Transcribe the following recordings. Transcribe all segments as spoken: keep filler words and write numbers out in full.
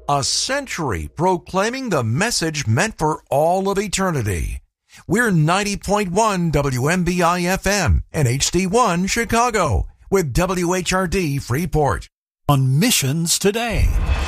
A century proclaiming the message meant for all of eternity. We're ninety point one W M B I F M and H D one Chicago with W H R D Freeport. On Missions Today.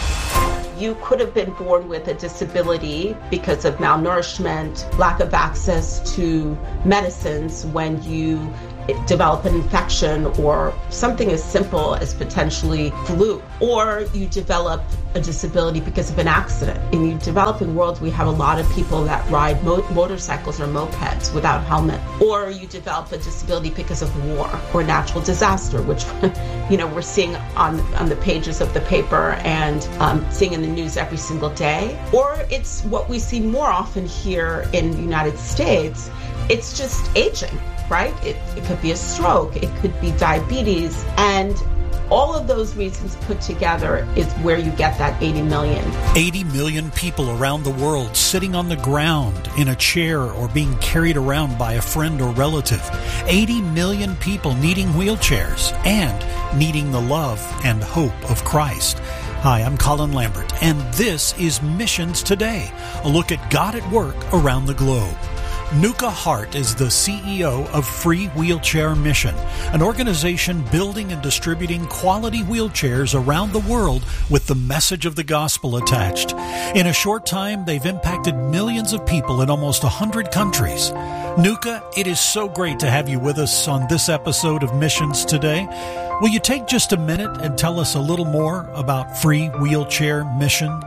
You could have been born with a disability because of malnourishment, lack of access to medicines when you develop an infection or something as simple as potentially flu, or you develop a disability because of an accident. In the developing world, we have a lot of people that ride mo- motorcycles or mopeds without helmet, or you develop a disability because of war or natural disaster, which you know we're seeing on on the pages of the paper and um, seeing in the news every single day. Or it's what we see more often here in the United States. It's just aging. Right? It, it could be a stroke, it could be diabetes, and all of those reasons put together is where you get that eighty million. eighty million people around the world sitting on the ground in a chair or being carried around by a friend or relative. eighty million people needing wheelchairs and needing the love and hope of Christ. Hi, I'm Colin Lambert, and this is Missions Today, a look at God at work around the globe. Nuka Hart is the C E O of Free Wheelchair Mission, an organization building and distributing quality wheelchairs around the world with the message of the gospel attached. In a short time, they've impacted millions of people in almost one hundred countries. Nuka, it is so great to have you with us on this episode of Missions Today. Will you take just a minute and tell us a little more about Free Wheelchair Mission?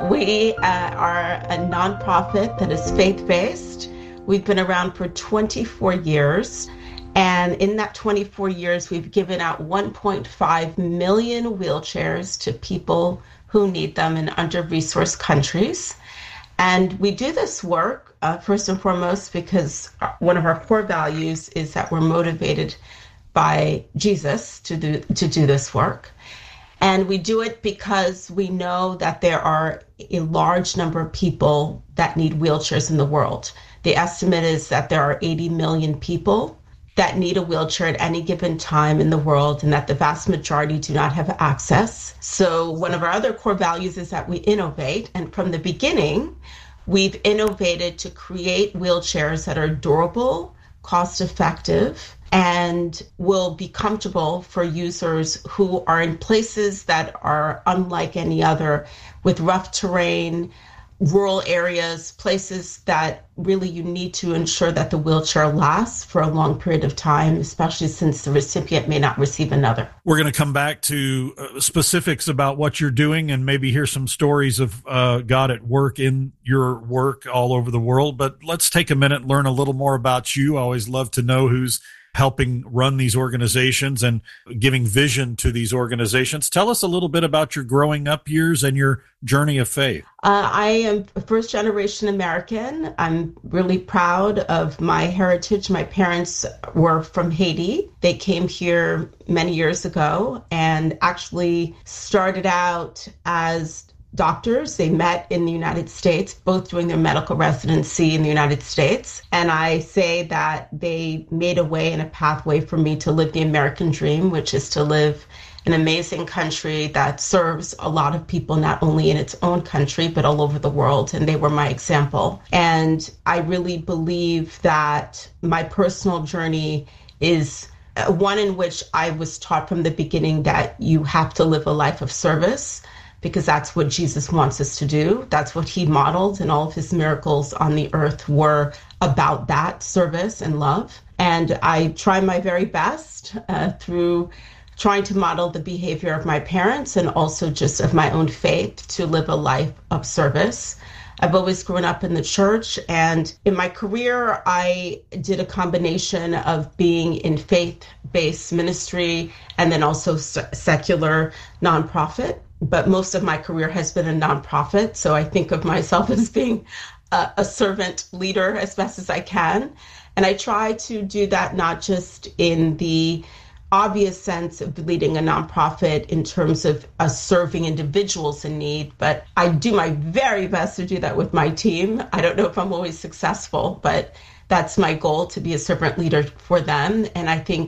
We uh, are a nonprofit that is faith-based. We've been around for twenty-four years, and in that twenty-four years, we've given out one point five million wheelchairs to people who need them in under-resourced countries. And we do this work, uh, first and foremost, because one of our core values is that we're motivated by Jesus to do, to do this work. And we do it because we know that there are a large number of people that need wheelchairs in the world. The estimate is that there are eighty million people that need a wheelchair at any given time in the world, and that the vast majority do not have access. So one of our other core values is that we innovate. And from the beginning, we've innovated to create wheelchairs that are durable, cost-effective, and will be comfortable for users who are in places that are unlike any other, with rough terrain, rural areas, places that really you need to ensure that the wheelchair lasts for a long period of time, especially since the recipient may not receive another. We're going to come back to uh, specifics about what you're doing and maybe hear some stories of uh, God at work in your work all over the world. But let's take a minute and learn a little more about you. I always love to know who's helping run these organizations and giving vision to these organizations. Tell us a little bit about your growing up years and your journey of faith. Uh, I am a first generation American. I'm really proud of my heritage. My parents were from Haiti. They came here many years ago and actually started out as doctors. They met in the United States, both doing their medical residency in the United States. And I say that they made a way and a pathway for me to live the American dream, which is to live in an amazing country that serves a lot of people, not only in its own country, but all over the world. And they were my example. And I really believe that my personal journey is one in which I was taught from the beginning that you have to live a life of service, because that's what Jesus wants us to do. That's what he modeled, and all of his miracles on the earth were about that service and love. And I try my very best uh, through trying to model the behavior of my parents and also just of my own faith to live a life of service. I've always grown up in the church, and in my career, I did a combination of being in faith-based ministry and then also secular nonprofit. But most of my career has been a nonprofit, so I think of myself as being a, a servant leader as best as I can. And I try to do that not just in the obvious sense of leading a nonprofit in terms of uh, serving individuals in need, but I do my very best to do that with my team. I don't know if I'm always successful, but that's my goal, to be a servant leader for them. And I think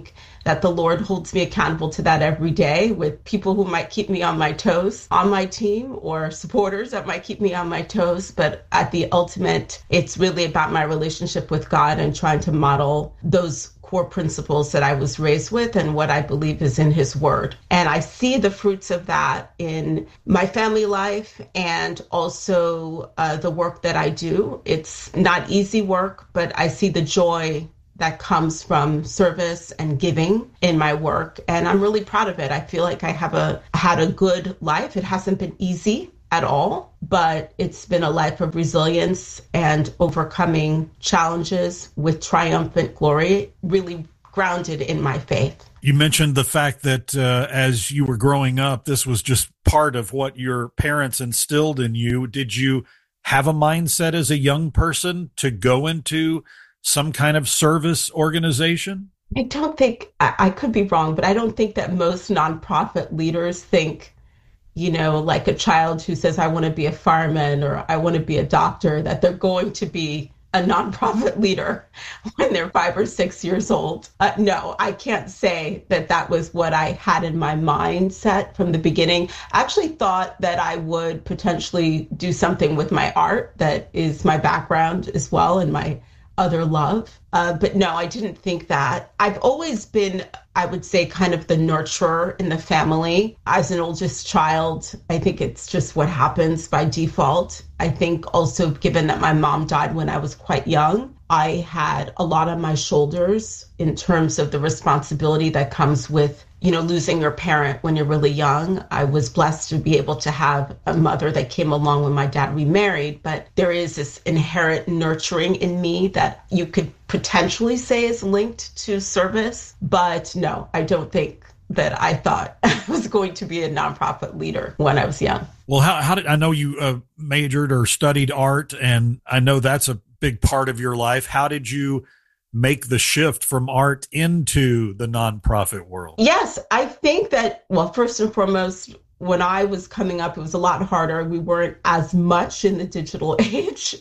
that the Lord holds me accountable to that every day with people who might keep me on my toes on my team or supporters that might keep me on my toes. But at the ultimate, it's really about my relationship with God and trying to model those core principles that I was raised with and what I believe is in his word. And I see the fruits of that in my family life and also uh, the work that I do. It's not easy work, but I see the joy that comes from service and giving in my work. And I'm really proud of it. I feel like I have a had a good life. It hasn't been easy at all, but it's been a life of resilience and overcoming challenges with triumphant glory, really grounded in my faith. You mentioned the fact that uh, as you were growing up, this was just part of what your parents instilled in you. Did you have a mindset as a young person to go into some kind of service organization? I don't think, I, I could be wrong, but I don't think that most nonprofit leaders think, you know, like a child who says, I want to be a fireman or I want to be a doctor, that they're going to be a nonprofit leader when they're five or six years old. Uh, no, I can't say that that was what I had in my mindset from the beginning. I actually thought that I would potentially do something with my art. That is my background as well and my other love. Uh, but no, I didn't think that. I've always been, I would say, kind of the nurturer in the family. As an oldest child, I think it's just what happens by default. I think also, given that my mom died when I was quite young, I had a lot on my shoulders in terms of the responsibility that comes with, you know, losing your parent when you're really young. I was blessed to be able to have a mother that came along when my dad remarried, but there is this inherent nurturing in me that you could potentially say is linked to service. But no, I don't think that I thought I was going to be a nonprofit leader when I was young. Well, how, how did I know you uh, majored or studied art, and I know that's a big part of your life. How did you make the shift from art into the nonprofit world? Yes, I think that, well, first and foremost, when I was coming up, it was a lot harder. We weren't as much in the digital age,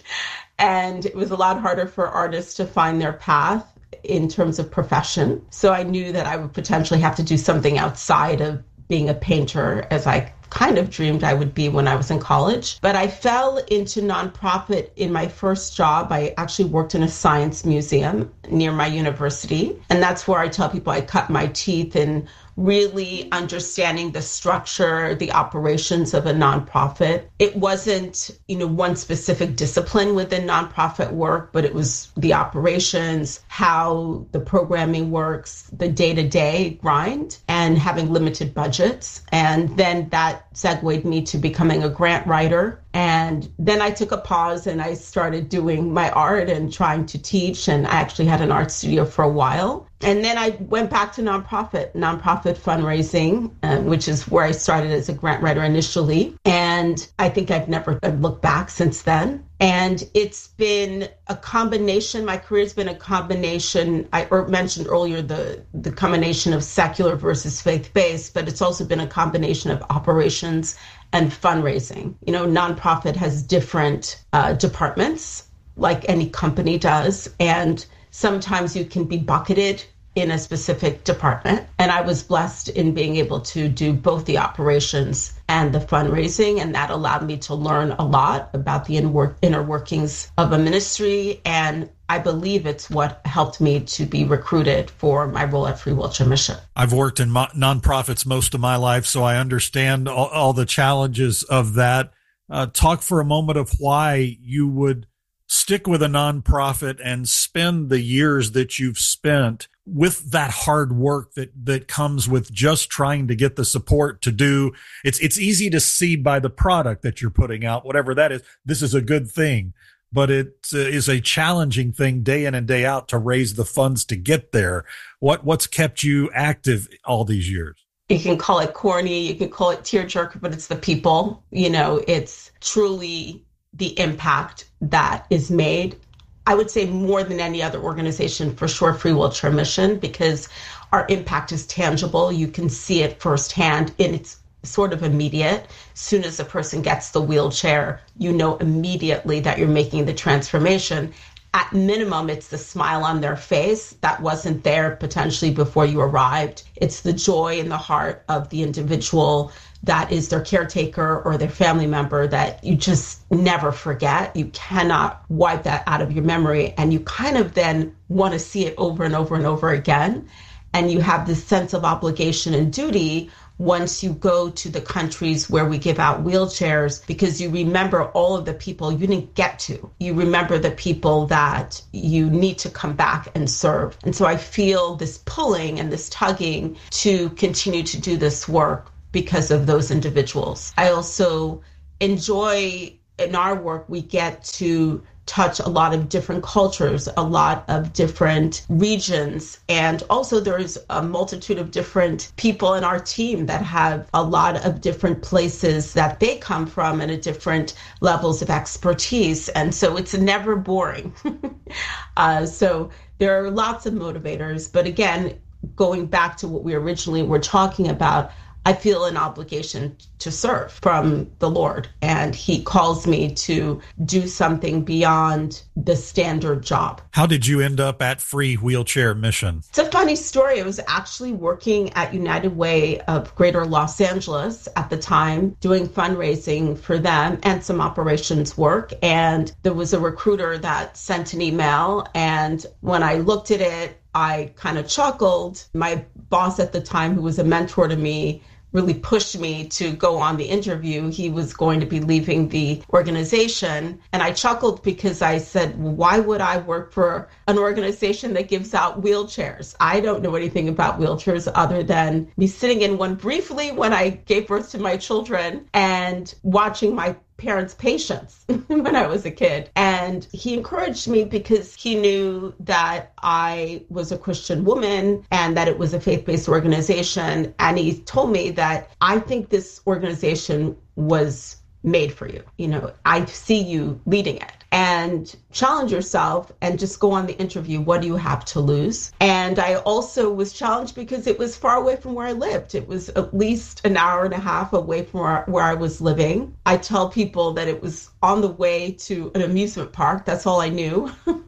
and it was a lot harder for artists to find their path in terms of profession. So I knew that I would potentially have to do something outside of being a painter, as I kind of dreamed I would be when I was in college. But I fell into nonprofit in my first job. I actually worked in a science museum near my university. And that's where I tell people I cut my teeth in really understanding the structure, the operations of a nonprofit. It wasn't, you know, one specific discipline within nonprofit work, but it was the operations, how the programming works, the day-to-day grind, and having limited budgets. And then that segued me to becoming a grant writer. And then I took a pause and I started doing my art and trying to teach. And I actually had an art studio for a while. And then I went back to nonprofit, nonprofit fundraising, uh, which is where I started as a grant writer initially. And I think I've never looked back since then. And it's been a combination, my career's been a combination, I mentioned earlier the, the combination of secular versus faith-based, but it's also been a combination of operations and fundraising. You know, nonprofit has different uh, departments, like any company does, and sometimes you can be bucketed in a specific department. And I was blessed in being able to do both the operations and the fundraising. And that allowed me to learn a lot about the inner workings of a ministry. And I believe it's what helped me to be recruited for my role at Free Wheelchair Mission. I've worked in mo- nonprofits most of my life, so I understand all, all the challenges of that. Uh, talk for a moment of why you would stick with a nonprofit and spend the years that you've spent with that hard work that, that comes with just trying to get the support to do. It's, it's easy to see by the product that you're putting out, whatever that is, this is a good thing, but it uh, is a challenging thing day in and day out to raise the funds to get there. What, what's kept you active all these years? You can call it corny, you can call it tearjerker, but it's the people. You know, it's truly the impact that is made. I would say more than any other organization, for sure, Free Wheelchair Mission, because our impact is tangible. You can see it firsthand, and it's sort of immediate. As soon as a person gets the wheelchair, you know immediately that you're making the transformation. at minimum, it's the smile on their face that wasn't there potentially before you arrived. It's the joy in the heart of the individual that is their caretaker or their family member that you just never forget. You cannot wipe that out of your memory. And you kind of then want to see it over and over and over again. And you have this sense of obligation and duty once you go to the countries where we give out wheelchairs, because you remember all of the people you didn't get to. You remember the people that you need to come back and serve. And so I feel this pulling and this tugging to continue to do this work because of those individuals. I also enjoy, in our work, we get to touch a lot of different cultures, a lot of different regions. And also there's a multitude of different people in our team that have a lot of different places that they come from and at different levels of expertise. And so it's never boring. uh, so there are lots of motivators. But again, going back to what we originally were talking about, I feel an obligation to serve from the Lord, and he calls me to do something beyond the standard job. How did you end up at Free Wheelchair Mission? It's a funny story. I was actually working at United Way of Greater Los Angeles at the time, doing fundraising for them and some operations work. And there was a recruiter that sent an email, and when I looked at it, I kind of chuckled. My boss at the time, who was a mentor to me, really pushed me to go on the interview. He was going to be leaving the organization. And I chuckled because I said, why would I work for an organization that gives out wheelchairs? I don't know anything about wheelchairs other than me sitting in one briefly when I gave birth to my children and watching my parents' patients when I was a kid. And he encouraged me because he knew that I was a Christian woman and that it was a faith-based organization. And he told me that I think this organization was made for you. You know, I see you leading it. And challenge yourself and just go on the interview. What do you have to lose? And I also was challenged because it was far away from where I lived. It was at least an hour and a half away from where, where I was living. I tell people that it was on the way to an amusement park. That's all I knew.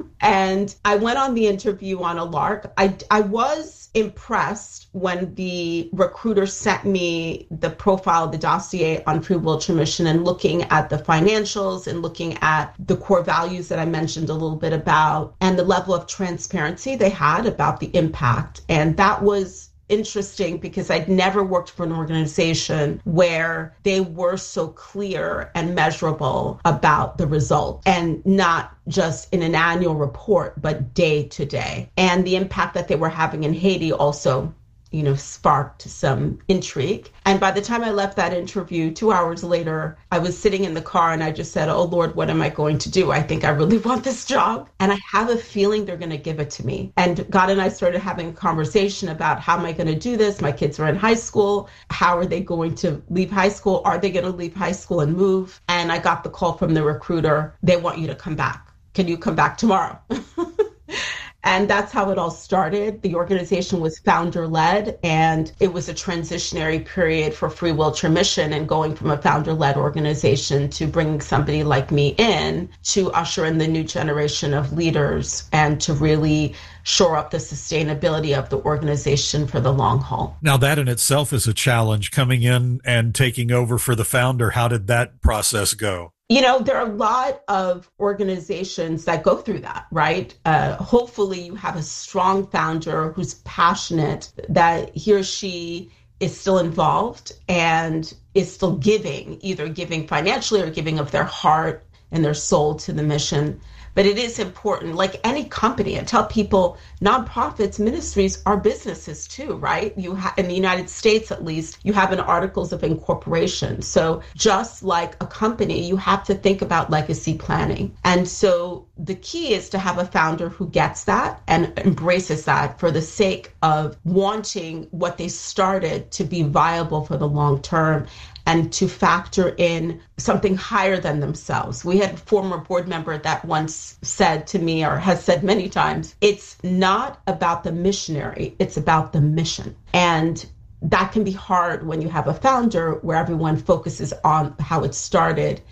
And I went on the interview on a lark. I, I was impressed when the recruiter sent me the profile, the dossier on Free Wheelchair Mission, and looking at the financials and looking at the core values that I mentioned a little bit about and the level of transparency they had about the impact. And that was interesting because I'd never worked for an organization where they were so clear and measurable about the result, and not just in an annual report, but day to day. And the impact that they were having in Haiti also, you know, sparked some intrigue. And by the time I left that interview, two hours later, I was sitting in the car and I just said, oh, Lord, what am I going to do? I think I really want this job. And I have a feeling they're going to give it to me. And God and I started having a conversation about how am I going to do this? My kids are in high school. How are they going to leave high school? Are they going to leave high school and move? And I got the call from the recruiter. They want you to come back. Can you come back tomorrow? And that's how it all started. The organization was founder-led, and it was a transitionary period for Free Wheelchair Mission, and going from a founder-led organization to bringing somebody like me in to usher in the new generation of leaders and to really shore up the sustainability of the organization for the long haul. Now, that in itself is a challenge, coming in and taking over for the founder. How did that process go? You know, there are a lot of organizations that go through that, right? Uh, hopefully you have a strong founder who's passionate, that he or she is still involved and is still giving, either giving financially or giving of their heart and their soul to the mission. But it is important, like any company, I tell people, nonprofits, ministries are businesses too, right? You ha- in the United States, at least, you have an articles of incorporation. So just like a company, you have to think about legacy planning. And so the key is to have a founder who gets that and embraces that for the sake of wanting what they started to be viable for the long term, and to factor in something higher than themselves. We had a former board member that once said to me, or has said many times, it's not about the missionary, it's about the mission. And that can be hard when you have a founder where everyone focuses on how it started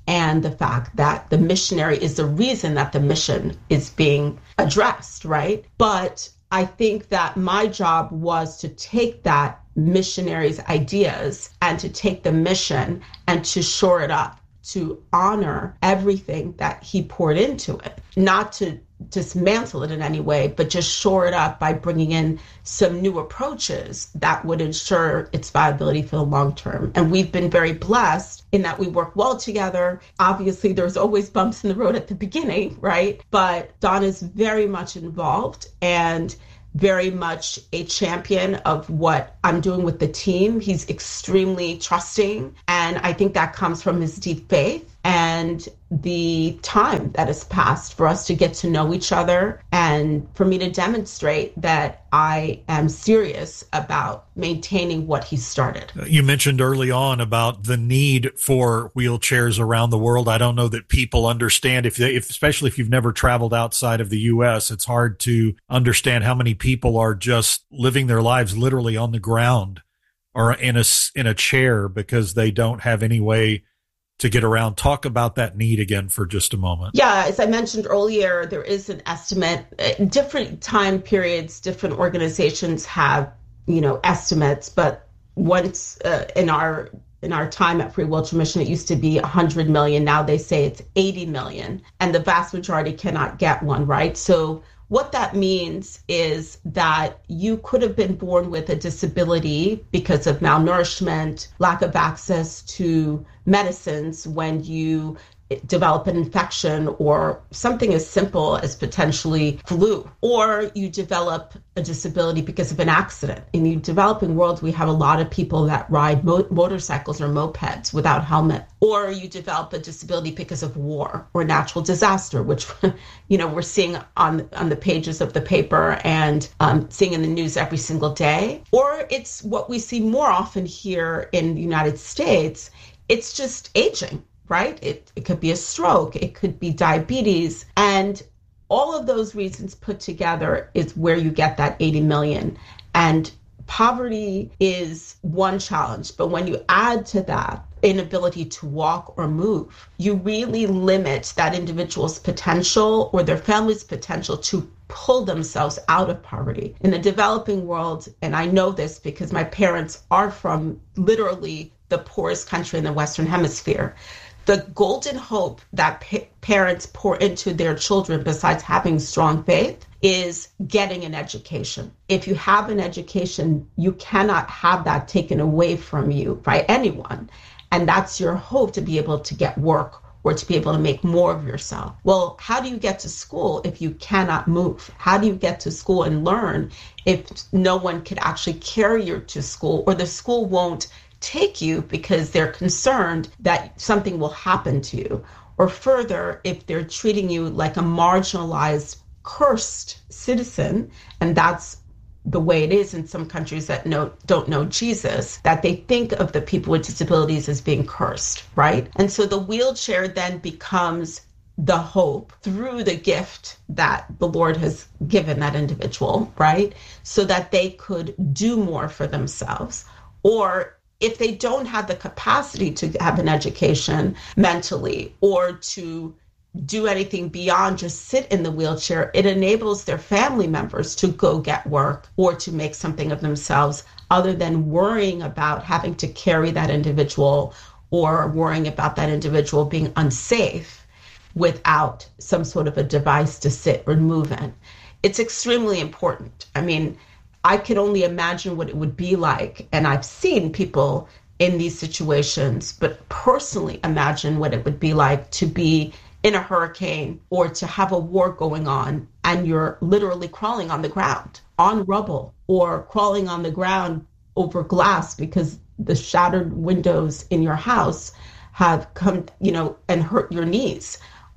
and the fact that the missionary is the reason that the mission is being addressed, right? But I think that my job was to take that missionary's ideas and to take the mission and to shore it up, to honor everything that he poured into it, not to dismantle it in any way, but just shore it up by bringing in some new approaches that would ensure its viability for the long term. And we've been very blessed in that we work well together. Obviously, there's always bumps in the road at the beginning, right? But Don is very much involved and very much a champion of what I'm doing with the team. He's extremely trusting, and I think that comes from his deep faith and the time that has passed for us to get to know each other and for me to demonstrate that I am serious about maintaining what he started. You mentioned early on about the need for wheelchairs around the world. I don't know that people understand, if they, if, especially if you've never traveled outside of the U S, it's hard to understand how many people are just living their lives literally on the ground or in a, in a chair because they don't have any way to get around. Talk about that need again for just a moment. Yeah, as I mentioned earlier, there is an estimate. Different time periods, different organizations have, you know, estimates. But once uh, in our in our time at Free Wheelchair Mission, it used to be one hundred million. Now they say it's eighty million, and the vast majority cannot get one, right? So what that means is that you could have been born with a disability because of malnourishment, lack of access to medicines when you develop an infection or something as simple as potentially flu, or you develop a disability because of an accident. In the developing world, we have a lot of people that ride mo- motorcycles or mopeds without helmet, or you develop a disability because of war or natural disaster, which, you know, we're seeing on, on the pages of the paper and um, seeing in the news every single day. Or it's what we see more often here in the United States. It's just aging. Right? It, it could be a stroke, it could be diabetes. And all of those reasons put together is where you get that eighty million. And poverty is one challenge. But when you add to that inability to walk or move, you really limit that individual's potential or their family's potential to pull themselves out of poverty. In the developing world, and I know this because my parents are from literally the poorest country in the Western Hemisphere, the golden hope that pa- parents pour into their children, besides having strong faith, is getting an education. If you have an education, you cannot have that taken away from you by anyone. And that's your hope, to be able to get work or to be able to make more of yourself. Well, how do you get to school if you cannot move? How do you get to school and learn if no one could actually carry you to school, or the school won't take you because they're concerned that something will happen to you? Or further, if they're treating you like a marginalized, cursed citizen, and that's the way it is in some countries that know, don't know Jesus, that they think of the people with disabilities as being cursed, right? And so the wheelchair then becomes the hope through the gift that the Lord has given that individual, right? So that they could do more for themselves. Or if they don't have the capacity to have an education mentally or to do anything beyond just sit in the wheelchair, it enables their family members to go get work or to make something of themselves, other than worrying about having to carry that individual or worrying about that individual being unsafe without some sort of a device to sit or move in. It's extremely important. I mean, I can only imagine what it would be like, and I've seen people in these situations, but personally imagine what it would be like to be in a hurricane or to have a war going on and you're literally crawling on the ground, on rubble, or crawling on the ground over glass because the shattered windows in your house have come, you know, and hurt your knees.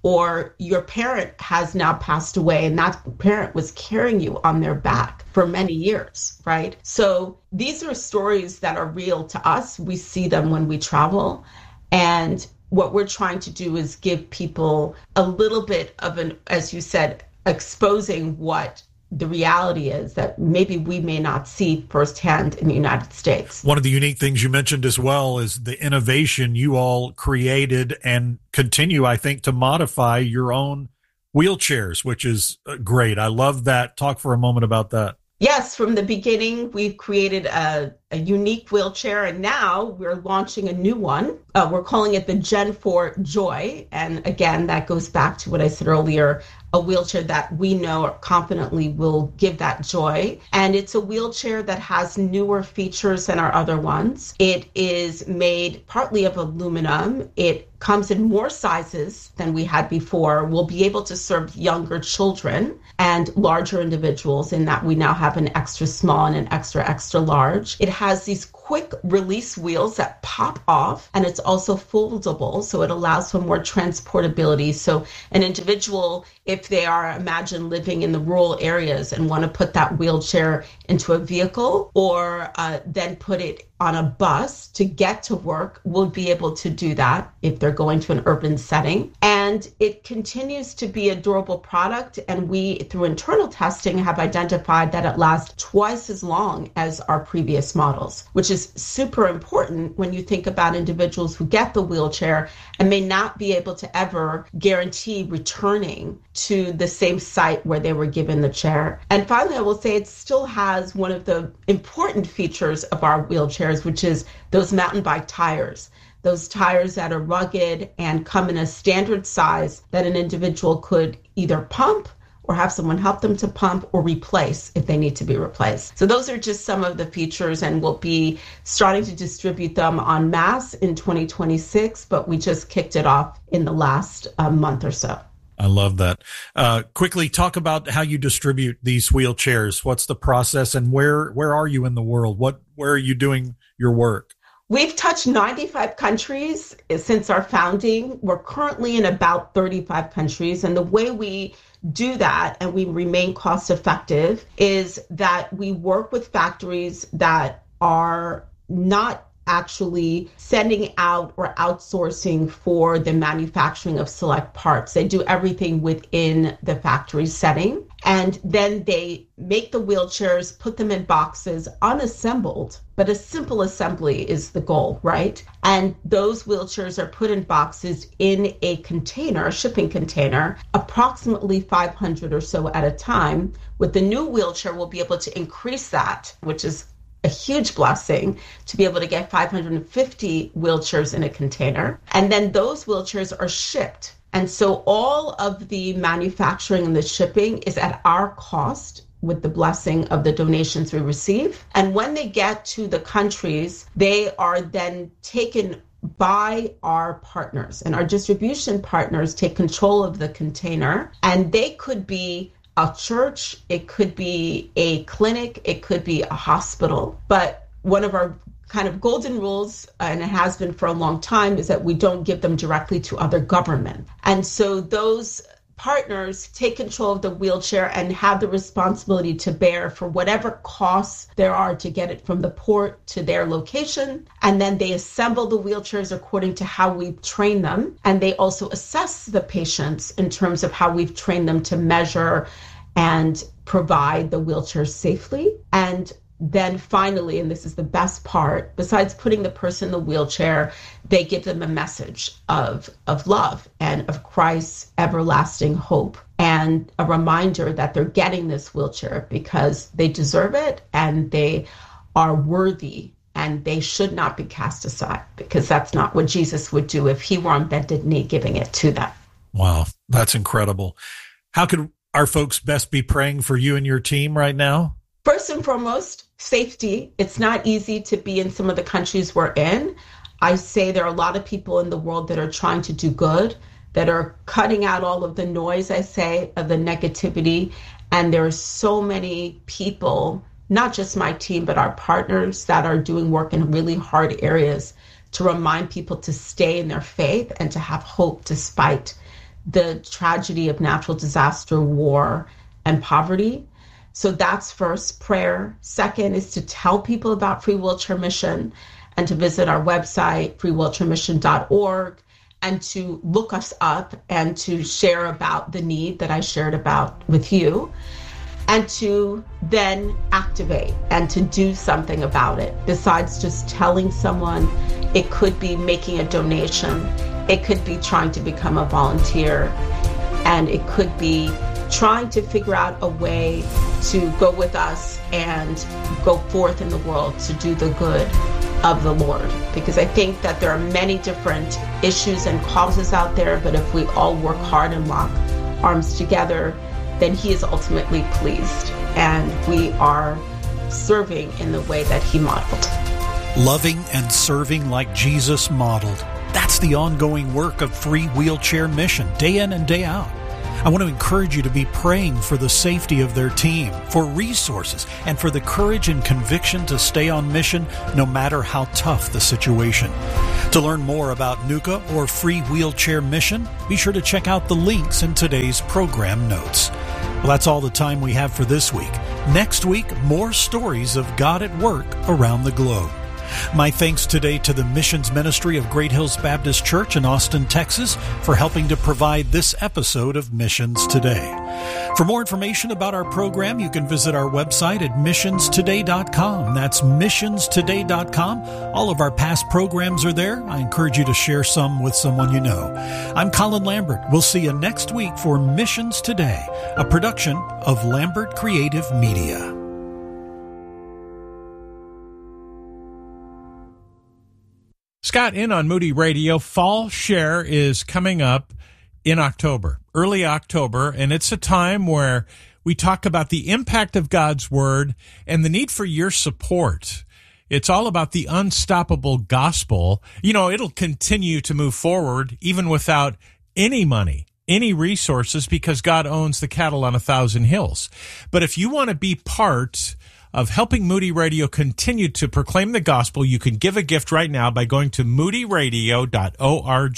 Or your parent has now passed away and that parent was carrying you on their back for many years, right? So these are stories that are real to us. We see them when we travel. And what we're trying to do is give people a little bit of an, as you said, exposing what the reality is that maybe we may not see firsthand in the United States. One of the unique things you mentioned as well is the innovation you all created and continue, I think, to modify your own wheelchairs, which is great. I love that. Talk for a moment about that. Yes, from the beginning, we've created a, a unique wheelchair, and now we're launching a new one. Uh, we're calling it the Gen four Joy. And again, that goes back to what I said earlier, a wheelchair that we know confidently will give that joy. And it's a wheelchair that has newer features than our other ones. It is made partly of aluminum. It comes in more sizes than we had before. We'll be able to serve younger children and larger individuals in that we now have an extra small and an extra, extra large. It has these quick release wheels that pop off, and it's also foldable, so it allows for more transportability. So an individual, if they are, imagine living in the rural areas and want to put that wheelchair into a vehicle or uh, then put it on a bus to get to work, will be able to do that if they're going to an urban setting. And it continues to be a durable product. And we, through internal testing, have identified that it lasts twice as long as our previous models, which is super important when you think about individuals who get the wheelchair and may not be able to ever guarantee returning to the same site where they were given the chair. And finally, I will say it still has one of the important features of our wheelchairs, which is those mountain bike tires. Those tires that are rugged and come in a standard size that an individual could either pump or have someone help them to pump or replace if they need to be replaced. So those are just some of the features, and we'll be starting to distribute them en masse in twenty twenty-six, but we just kicked it off in the last uh, month or so. I love that. Uh, quickly talk about how you distribute these wheelchairs. What's the process, and where where are you in the world? What where are you doing your work? We've touched ninety-five countries since our founding. We're currently in about thirty-five countries. And the way we do that and we remain cost effective is that we work with factories that are not actually sending out or outsourcing for the manufacturing of select parts. They do everything within the factory setting. And then they make the wheelchairs, put them in boxes, unassembled, but a simple assembly is the goal, right? And those wheelchairs are put in boxes in a container, a shipping container, approximately five hundred or so at a time. With the new wheelchair, we'll be able to increase that, which is a huge blessing, to be able to get five hundred fifty wheelchairs in a container. And then those wheelchairs are shipped. And so all of the manufacturing and the shipping is at our cost with the blessing of the donations we receive. And when they get to the countries, they are then taken by our partners. And our distribution partners take control of the container. And they could be a church, it could be a clinic, it could be a hospital. But one of our kind of golden rules, and it has been for a long time, is that we don't give them directly to other government. And so those partners take control of the wheelchair and have the responsibility to bear for whatever costs there are to get it from the port to their location. And then they assemble the wheelchairs according to how we've trained them. And they also assess the patients in terms of how we've trained them to measure and provide the wheelchair safely. And then finally, and this is the best part, besides putting the person in the wheelchair, they give them a message of, of love and of Christ's everlasting hope, and a reminder that they're getting this wheelchair because they deserve it and they are worthy, and they should not be cast aside, because that's not what Jesus would do if he were on bended knee giving it to them. Wow, that's incredible. How could our folks best be praying for you and your team right now? First and foremost, safety. It's not easy to be in some of the countries we're in. I say there are a lot of people in the world that are trying to do good, that are cutting out all of the noise, I say, of the negativity. And there are so many people, not just my team, but our partners that are doing work in really hard areas to remind people to stay in their faith and to have hope despite the tragedy of natural disaster, war, and poverty. So that's first, prayer. Second is to tell people about Free Wheelchair Mission and to visit our website, free wheelchair mission dot org, and to look us up and to share about the need that I shared about with you. and to then activate and to do something about it. Besides just telling someone, it could be making a donation, it could be trying to become a volunteer, and it could be trying to figure out a way to go with us and go forth in the world to do the good of the Lord. Because I think that there are many different issues and causes out there, but if we all work hard and lock arms together, then he is ultimately pleased, and we are serving in the way that he modeled. Loving and serving like Jesus modeled. That's the ongoing work of Free Wheelchair Mission, day in and day out. I want to encourage you to be praying for the safety of their team, for resources, and for the courage and conviction to stay on mission no matter how tough the situation. To learn more about N U C A or Free Wheelchair Mission, be sure to check out the links in today's program notes. Well, that's all the time we have for this week. Next week, more stories of God at work around the globe. My thanks today to the Missions Ministry of Great Hills Baptist Church in Austin, Texas, for helping to provide this episode of Missions Today. For more information about our program, you can visit our website at missions today dot com. That's missions today dot com. All of our past programs are there. I encourage you to share some with someone you know. I'm Colin Lambert. We'll see you next week for Missions Today, a production of Lambert Creative Media. Scott, in on Moody Radio, Fall Share is coming up in October, early October, and it's a time where we talk about the impact of God's Word and the need for your support. It's all about the unstoppable gospel. You know, it'll continue to move forward even without any money, any resources, because God owns the cattle on a thousand hills. But if you want to be part of helping Moody Radio continue to proclaim the gospel, you can give a gift right now by going to moody radio dot org.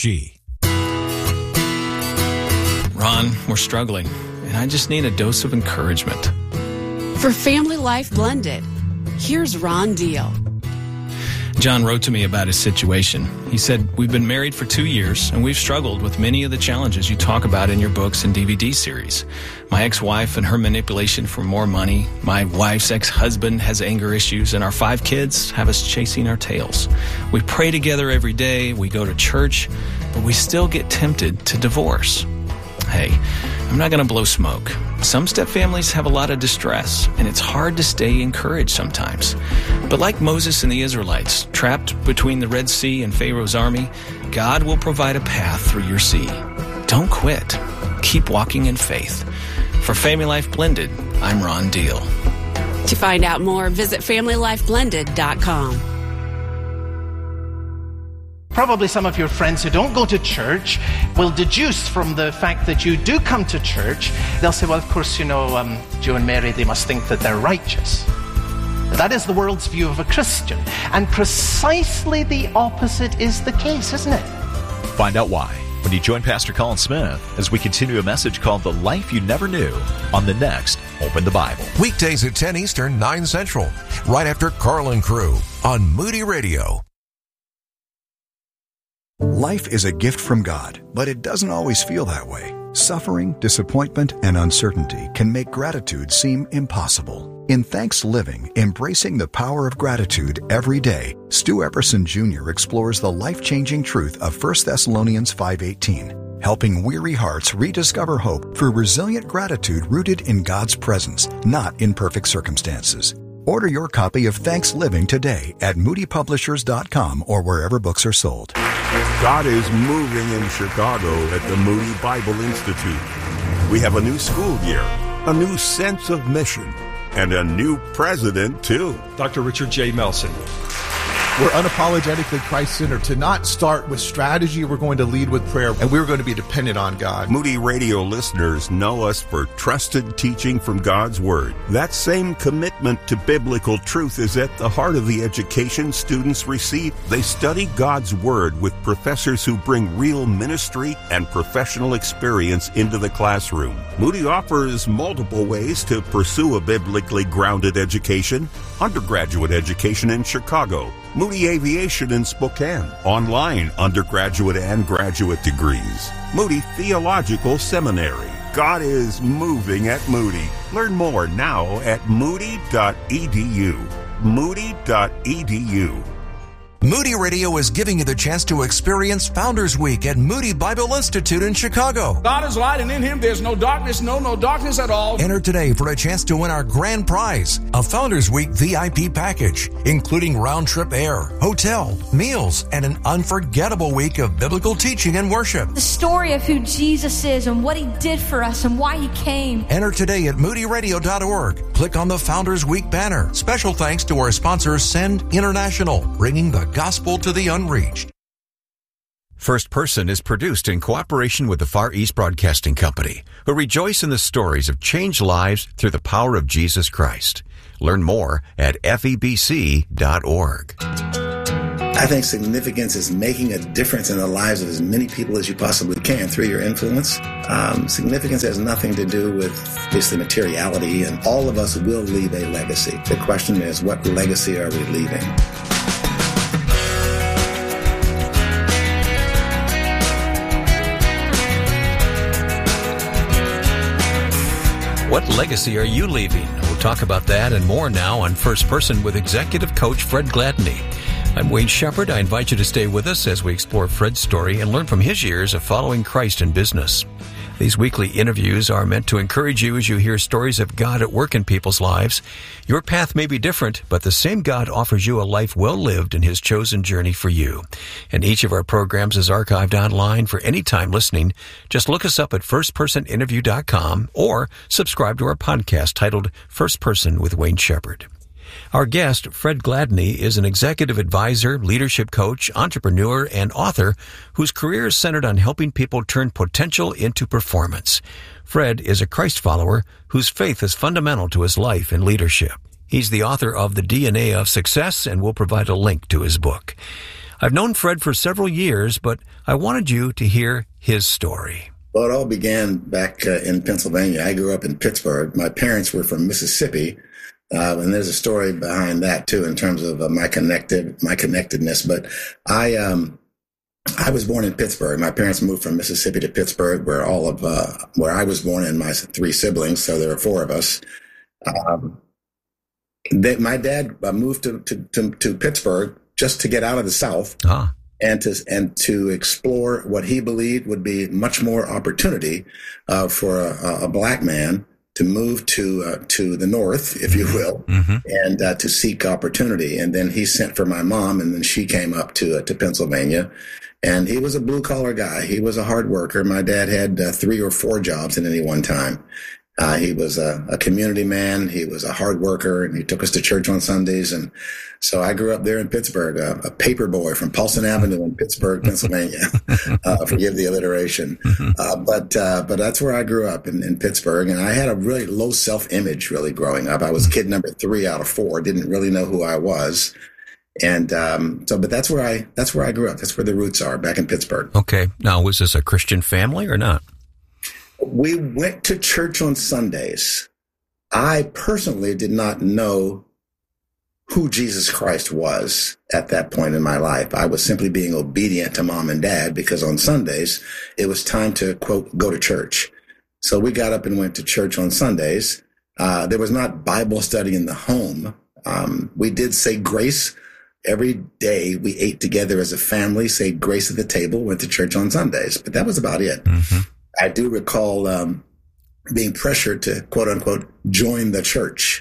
Ron, we're struggling, and I just need a dose of encouragement. For Family Life Blended, here's Ron Deal. John wrote to me about his situation. He said, "We've been married for two years, and we've struggled with many of the challenges you talk about in your books and D V D series. My ex-wife and her manipulation for more money, my wife's ex-husband has anger issues, and our five kids have us chasing our tails. We pray together every day, we go to church, but we still get tempted to divorce." Hey, I'm not going to blow smoke. Some step families have a lot of distress, and it's hard to stay encouraged sometimes. But like Moses and the Israelites, trapped between the Red Sea and Pharaoh's army, God will provide a path through your sea. Don't quit. Keep walking in faith. For Family Life Blended, I'm Ron Deal. To find out more, visit family life blended dot com. Probably some of your friends who don't go to church will deduce from the fact that you do come to church, they'll say, well, of course, you know, um, Joe and Mary, they must think that they're righteous. That is the world's view of a Christian. And precisely the opposite is the case, isn't it? Find out why when you join Pastor Colin Smith as we continue a message called The Life You Never Knew on the next Open the Bible. Weekdays at ten Eastern, nine Central, right after Carlin Crew on Moody Radio. Life is a gift from God, but it doesn't always feel that way. Suffering, disappointment, and uncertainty can make gratitude seem impossible. In Thanks Living, Embracing the Power of Gratitude Every Day, Stu Epperson Junior explores the life-changing truth of First Thessalonians five eighteen, helping weary hearts rediscover hope through resilient gratitude rooted in God's presence, not in perfect circumstances. Order your copy of Thanks Living today at moody publishers dot com or wherever books are sold. God is moving in Chicago at the Moody Bible Institute. We have a new school year, a new sense of mission, and a new president, too. Doctor Richard J. Melson. We're unapologetically Christ-centered. To not start with strategy, we're going to lead with prayer, and we're going to be dependent on God. Moody Radio listeners know us for trusted teaching from God's Word. That same commitment to biblical truth is at the heart of the education students receive. They study God's Word with professors who bring real ministry and professional experience into the classroom. Moody offers multiple ways to pursue a biblically grounded education. Undergraduate education in Chicago, Moody Aviation in Spokane, online undergraduate and graduate degrees, Moody Theological Seminary, God is moving at Moody. Learn more now at moody dot e d u. moody dot e d u. Moody Radio is giving you the chance to experience Founders Week at Moody Bible Institute in Chicago. God is light, and in him there's no darkness, no, no darkness at all. Enter today for a chance to win our grand prize, a Founders Week V I P package, including round-trip air, hotel, meals, and an unforgettable week of biblical teaching and worship. The story of who Jesus is and what he did for us and why he came. Enter today at moody radio dot org. Click on the Founders Week banner. Special thanks to our sponsor, Send International, bringing the gospel to the unreached. First Person is produced in cooperation with the Far East Broadcasting Company, who rejoice in the stories of changed lives through the power of Jesus Christ. Learn more at F E B C dot org. I think significance is making a difference in the lives of as many people as you possibly can through your influence. Um, significance has nothing to do with just the materiality, and all of us will leave a legacy. The question is, what legacy are we leaving? What legacy are you leaving? We'll talk about that and more now on First Person with Executive Coach Fred Gladney. I'm Wayne Shepherd. I invite you to stay with us as we explore Fred's story and learn from his years of following Christ in business. These weekly interviews are meant to encourage you as you hear stories of God at work in people's lives. Your path may be different, but the same God offers you a life well lived in his chosen journey for you. And each of our programs is archived online for any time listening. Just look us up at first person interview dot com or subscribe to our podcast titled First Person with Wayne Shepherd. Our guest, Fred Gladney, is an executive advisor, leadership coach, entrepreneur, and author whose career is centered on helping people turn potential into performance. Fred is a Christ follower whose faith is fundamental to his life and leadership. He's the author of The D N A of Success, and we'll provide a link to his book. I've known Fred for several years, but I wanted you to hear his story. Well, it all began back uh, in Pennsylvania. I grew up in Pittsburgh. My parents were from Mississippi. Uh, and there's a story behind that too, in terms of uh, my connected, my connectedness. But I, um, I was born in Pittsburgh. My parents moved from Mississippi to Pittsburgh, where all of, uh, where I was born and my three siblings. So there were four of us. Um, they, my dad uh, moved to, to, to, to Pittsburgh just to get out of the South ah. and to, and to explore what he believed would be much more opportunity, uh, for a, a black man to move to uh, to the north, if you will, mm-hmm. and uh, to seek opportunity. And then he sent for my mom, and then she came up to uh, to Pennsylvania. And he was a blue collar guy. He was a hard worker. My dad had uh, three or four jobs at any one time. Uh, he was a, a community man. He was a hard worker, and he took us to church on Sundays. And so I grew up there in Pittsburgh, a, a paper boy from Paulson Avenue in Pittsburgh, Pennsylvania. uh, forgive the alliteration. Uh, but uh, but that's where I grew up in, in Pittsburgh. And I had a really low self-image really growing up. I was kid number three out of four, didn't really know who I was. And um, so, but that's where I that's where I grew up. That's where the roots are, back in Pittsburgh. Okay. Now, was this a Christian family or not? We went to church on Sundays. I personally did not know who Jesus Christ was at that point in my life. I was simply being obedient to mom and dad because on Sundays it was time to, quote, go to church. So we got up and went to church on Sundays. Uh, there was not Bible study in the home. Um, we did say grace every day. We ate together as a family, say grace at the table, went to church on Sundays, but that was about it. Mm-hmm. I do recall um, being pressured to, quote unquote, join the church.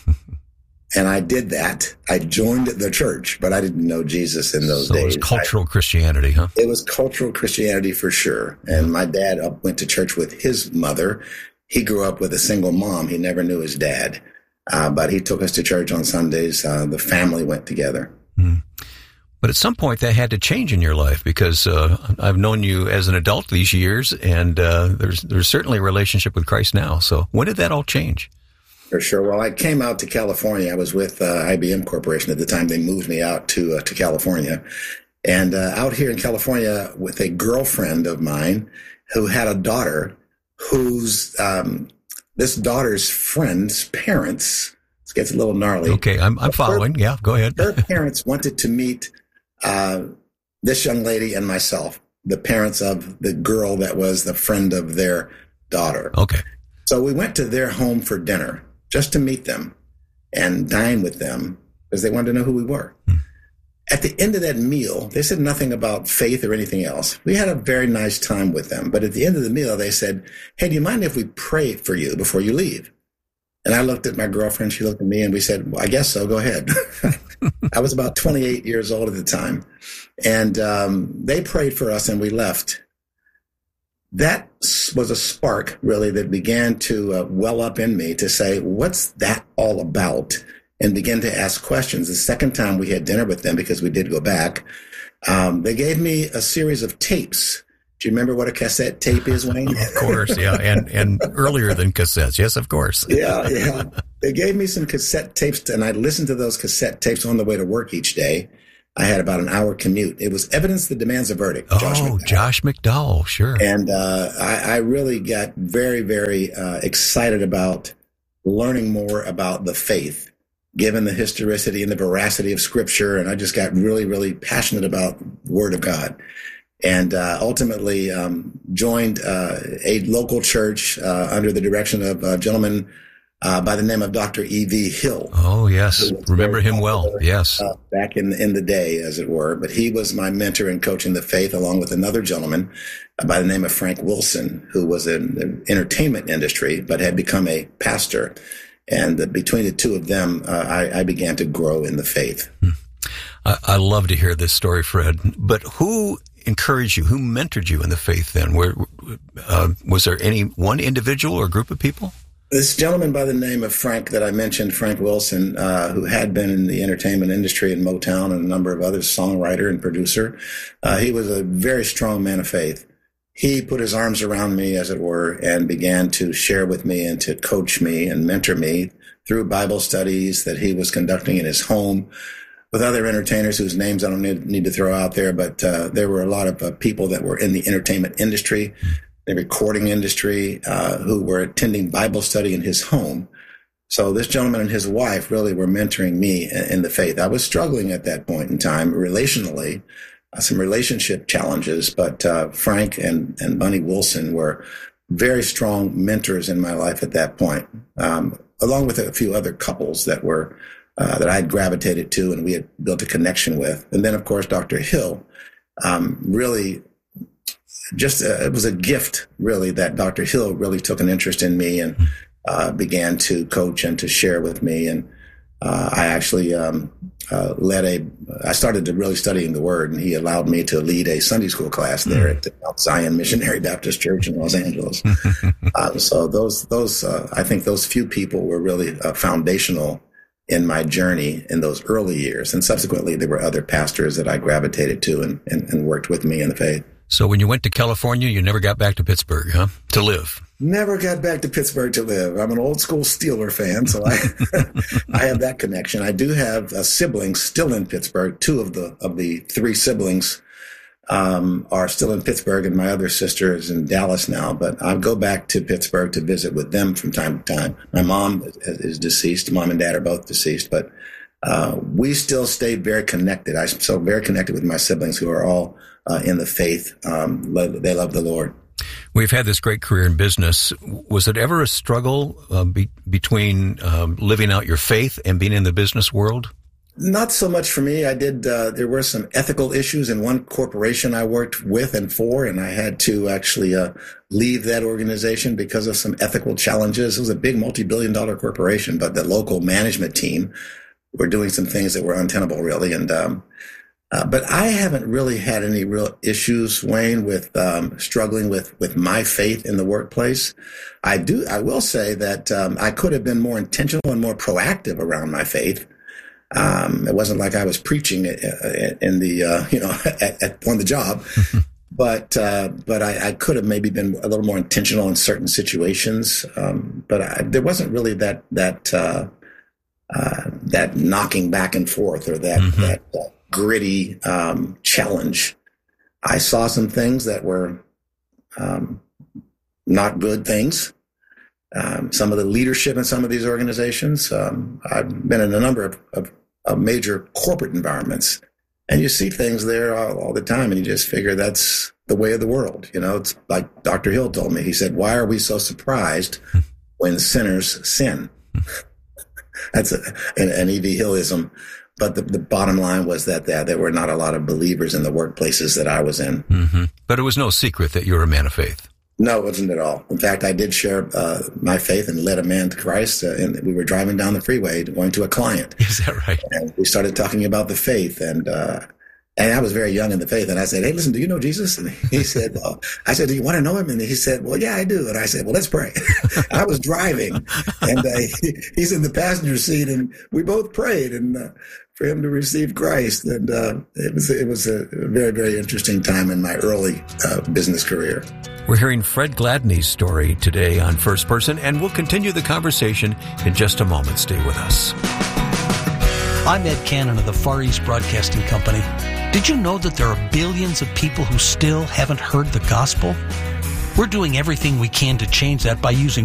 And I did that. I joined the church, but I didn't know Jesus in those so days. It was cultural I, Christianity, huh? It was cultural Christianity for sure. And my dad up, went to church with his mother. He grew up with a single mom. He never knew his dad. Uh, but he took us to church on Sundays. Uh, the family went together. Mm. But at some point that had to change in your life because uh, I've known you as an adult these years, and uh, there's there's certainly a relationship with Christ now. So when did that all change? For sure. Well, I came out to California. I was with uh, I B M Corporation at the time. They moved me out to uh, to California, and uh, out here in California with a girlfriend of mine who had a daughter whose um, this daughter's friend's parents. It gets a little gnarly. Okay, I'm I'm following. Her, yeah, go ahead. Her parents wanted to meet uh, this young lady and myself, the parents of the girl that was the friend of their daughter. Okay. So we went to their home for dinner just to meet them and dine with them because they wanted to know who we were. Hmm. At the end of that meal, they said nothing about faith or anything else. We had a very nice time with them. But at the end of the meal, they said, hey, do you mind if we pray for you before you leave? And I looked at my girlfriend, she looked at me, and we said, well, I guess so, go ahead. I was about twenty-eight years old at the time. And um, they prayed for us, and we left. That was a spark, really, that began to uh, well up in me to say, what's that all about? And begin to ask questions. The second time we had dinner with them, because we did go back, um, they gave me a series of tapes. Do you remember what a cassette tape is, Wayne? Of course, yeah, and and earlier than cassettes, yes, of course. yeah, yeah. They gave me some cassette tapes, and I listened to those cassette tapes on the way to work each day. I had about an hour commute. It was Evidence That Demands a Verdict. Oh, Josh McDowell. Josh McDowell, sure. And uh, I, I really got very, very uh, excited about learning more about the faith, given the historicity and the veracity of Scripture. And I just got really, really passionate about the Word of God. And uh, ultimately um, joined uh, a local church uh, under the direction of a gentleman uh, by the name of Doctor E V Hill. Oh, yes. Remember him well. Yes. Uh, back in, in the day, as it were. But he was my mentor in coaching the faith, along with another gentleman uh, by the name of Frank Wilson, who was in the entertainment industry, but had become a pastor. And uh, between the two of them, uh, I, I began to grow in the faith. I, I love to hear this story, Fred. But who encouraged you? Who mentored you in the faith then? Where, uh, was there any one individual or group of people? This gentleman by the name of Frank that I mentioned, Frank Wilson, uh, who had been in the entertainment industry in Motown and a number of others, songwriter and producer, uh, he was a very strong man of faith. He put his arms around me, as it were, and began to share with me and to coach me and mentor me through Bible studies that he was conducting in his home with other entertainers whose names I don't need, need to throw out there, but uh, there were a lot of uh, people that were in the entertainment industry, the recording industry, uh, who were attending Bible study in his home. So this gentleman and his wife really were mentoring me in, in the faith. I was struggling at that point in time relationally, uh, some relationship challenges, but uh, Frank and, and Bunny Wilson were very strong mentors in my life at that point, um, along with a few other couples that were uh, that I had gravitated to and we had built a connection with. And then, of course, Doctor Hill um, really just uh, it was a gift, really, that Doctor Hill really took an interest in me and uh, began to coach and to share with me. And uh, I actually um, uh, led a, I started to really studying the Word, and he allowed me to lead a Sunday school class there at the Mount Zion Missionary Baptist Church in Los Angeles. uh, so those, those, uh, I think those few people were really uh, foundational in my journey in those early years. And subsequently, there were other pastors that I gravitated to and, and, and worked with me in the faith. So when you went to California, you never got back to Pittsburgh, huh? To live. Never got back to Pittsburgh to live. I'm an old school Steeler fan, so I I have that connection. I do have a sibling still in Pittsburgh. Two of the of the three siblings um, are still in Pittsburgh, and my other sister is in Dallas now. But I go back to Pittsburgh to visit with them from time to time. My mom is deceased. Mom and dad are both deceased, but uh, we still stay very connected. I'm so very connected with my siblings who are all uh, in the faith. Um, they love the Lord. We've had this great career in business. Was it ever a struggle uh, be, between um, living out your faith and being in the business world? Not so much for me. I did, uh, there were some ethical issues in one corporation I worked with and for, and I had to actually uh, leave that organization because of some ethical challenges. It was a big multi-billion dollar corporation, but the local management team were doing some things that were untenable, really. And um, uh, but I haven't really had any real issues, Wayne, with um, struggling with with my faith in the workplace. I do. I will say that um, I could have been more intentional and more proactive around my faith. Um, it wasn't like I was preaching in the uh, you know at, at, on the job, but uh, but I, I could have maybe been a little more intentional in certain situations. Um, but I, there wasn't really that that. Uh, Uh, that knocking back and forth or that, mm-hmm. that uh, gritty um, challenge. I saw some things that were um, not good things. Um, some of the leadership in some of these organizations. Um, I've been in a number of, of, of major corporate environments, and you see things there all, all the time, and you just figure that's the way of the world. You know, it's like Doctor Hill told me. He said, why are we so surprised when sinners sin? That's a, an, an E V Hillism. But the, the bottom line was that, that there were not a lot of believers in the workplaces that I was in. Mm-hmm. But it was no secret that you were a man of faith. No, it wasn't at all. In fact, I did share uh, my faith and led a man to Christ. Uh, and we were driving down the freeway going to a client. Is that right? And we started talking about the faith. And uh, and I was very young in the faith. And I said, hey, listen, do you know Jesus? And he said, well, I said, do you want to know him? And he said, well, yeah, I do. And I said, well, let's pray. I was driving. And uh, he, he's in the passenger seat. And we both prayed. And uh, for him to receive Christ. And uh, it was it was a very, very interesting time in my early uh, business career. We're hearing Fred Gladney's story today on First Person, and we'll continue the conversation in just a moment. Stay with us. I'm Ed Cannon of the Far East Broadcasting Company. Did you know that there are billions of people who still haven't heard the gospel? We're doing everything we can to change that by using